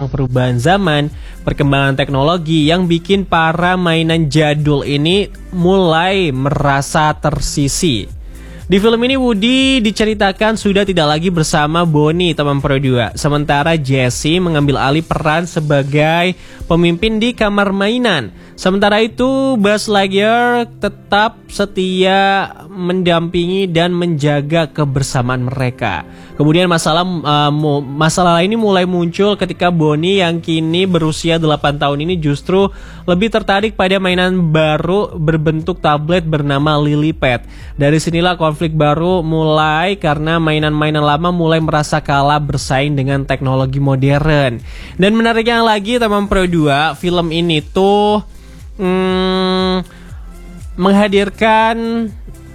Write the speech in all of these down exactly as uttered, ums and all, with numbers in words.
tentang perubahan zaman, perkembangan teknologi yang bikin para mainan jadul ini mulai merasa tersisih. Di film ini Woody diceritakan sudah tidak lagi bersama Bonnie, teman Pro dua. Sementara Jessie mengambil alih peran sebagai pemimpin di kamar mainan. Sementara itu Buzz Lightyear tetap setia mendampingi dan menjaga kebersamaan mereka. Kemudian masalah uh, masalah ini mulai muncul ketika Bonnie yang kini berusia delapan tahun ini justru lebih tertarik pada mainan baru berbentuk tablet bernama Lilypad. Dari sinilah konflik baru mulai karena mainan-mainan lama mulai merasa kalah bersaing dengan teknologi modern. Dan menariknya lagi teman Pro dua, film ini tuh hmm, menghadirkan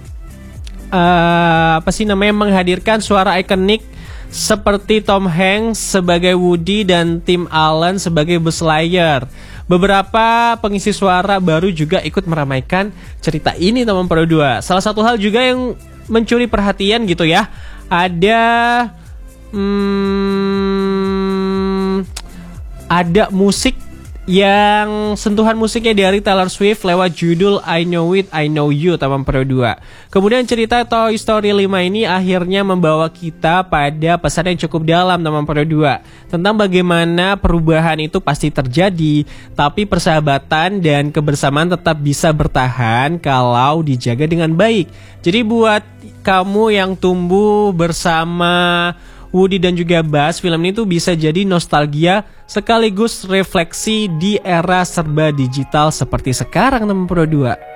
uh, apa sih namanya menghadirkan suara ikonik seperti Tom Hanks sebagai Woody dan Tim Allen sebagai Buzz Lightyear. Beberapa pengisi suara baru juga ikut meramaikan cerita ini teman Pro dua. Salah satu hal juga yang mencuri perhatian gitu ya, ada hmm, ada musik yang sentuhan musiknya dari Taylor Swift lewat judul I Know It, I Know You teman Pro dua. Kemudian cerita Toy Story lima ini akhirnya membawa kita pada pesan yang cukup dalam teman Pro dua, tentang bagaimana perubahan itu pasti terjadi, tapi persahabatan dan kebersamaan tetap bisa bertahan kalau dijaga dengan baik. Jadi buat kamu yang tumbuh bersama Woody dan juga Buzz, film ini tuh bisa jadi nostalgia sekaligus refleksi di era serba digital seperti sekarang teman Pro dua.